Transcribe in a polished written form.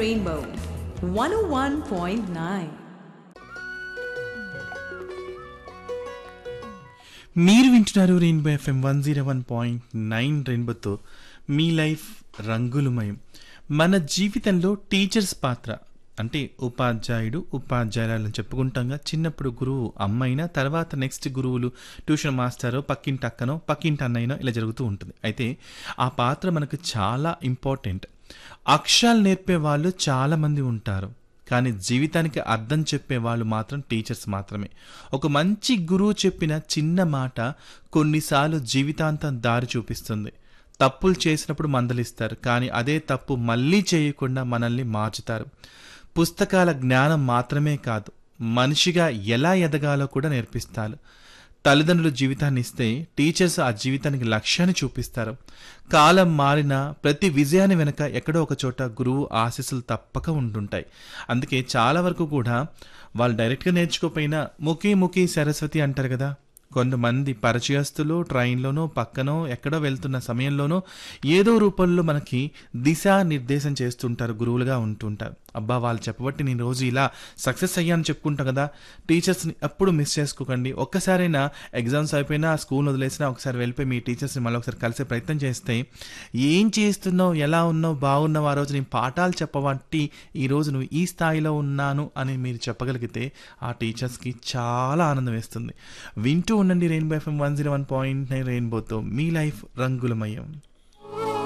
Rainbow 101.9. మీరు వింటున్నారు rainbow FM 101.9 రెయిన్బోతో మీ లైఫ్ రంగులమయం. మన జీవితంలో టీచర్స్ పాత్ర అంటే ఉపాధ్యాయుడు ఉపాధ్యాయురాలని చెప్పుకుంటాంగా. చిన్నప్పుడు గురువు అమ్మైనా, తర్వాత నెక్స్ట్ గురువులు ట్యూషన్ మాస్టరో, పక్కింటి అక్కనో, పక్కింటి అన్నయ్యనో ఇలా జరుగుతూ ఉంటుంది. అయితే ఆ పాత్ర మనకు చాలా ఇంపార్టెంట్. అక్షరాలు నేర్పే వాళ్ళు చాలామంది ఉంటారు, కానీ జీవితానికి అర్థం చెప్పే వాళ్ళు మాత్రం టీచర్స్ మాత్రమే. ఒక మంచి గురువు చెప్పిన చిన్న మాట కొన్నిసార్లు జీవితాంతం దారి చూపిస్తుంది. తప్పులు చేసినప్పుడు మందలిస్తారు, కానీ అదే తప్పు మళ్ళీ చేయకుండా మనల్ని మార్చుతారు. పుస్తకాల జ్ఞానం మాత్రమే కాదు, మనిషిగా ఎలా ఎదగాలో కూడా నేర్పిస్తారు. తల్లిదండ్రులు జీవితాన్ని ఇస్తే టీచర్స్ ఆ జీవితానికి లక్ష్యాన్ని చూపిస్తారు. కాలం మారిన ప్రతి విజయాన్ని వెనక ఎక్కడో ఒక చోట గురువు ఆశీస్సులు తప్పక ఉంటుంటాయి. అందుకే చాలా వరకు కూడా వాళ్ళు డైరెక్ట్గా నేర్చుకోకపోయినా ముఖీ ముఖీ సరస్వతి అంటారు కదా. కొంతమంది పరిచయస్తులు ట్రైన్లోనో పక్కనో ఎక్కడో వెళ్తున్న సమయంలోనో ఏదో రూపంలో మనకి దిశానిర్దేశం చేస్తుంటారు, గురువులుగా ఉంటుంటారు. అబ్బా వాళ్ళు చెప్పబట్టి నేను రోజు ఇలా సక్సెస్ అయ్యాను చెప్పుకుంటాం కదా. టీచర్స్ని ఎప్పుడు మిస్ చేసుకోకండి. ఒక్కసారైనా ఎగ్జామ్స్ అయిపోయినా, స్కూల్ వదిలేసినా ఒకసారి వెళ్ళిపోయి మీ టీచర్స్ని మళ్ళీ ఒకసారి కలిసే ప్రయత్నం చేస్తే, ఏం చేస్తున్నావు, ఎలా ఉన్నావు, బాగున్నావు, ఆ రోజు నేను పాఠాలు చెప్పబట్టి ఈరోజు నువ్వు ఈ స్థాయిలో ఉన్నాను అని మీరు చెప్పగలిగితే ఆ టీచర్స్కి చాలా ఆనందం వేస్తుంది. వింటూ ఉండండి రెయిన్బో ఎఫ్ఎం 101.9 రెయిన్బోతో మీ లైఫ్ రంగులమయం.